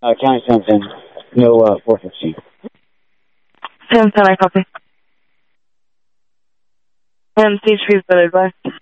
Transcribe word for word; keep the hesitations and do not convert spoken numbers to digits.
Uh, County ten ten. No, uh, four fifteen. ten ten, I copy. And stage three is better, bye.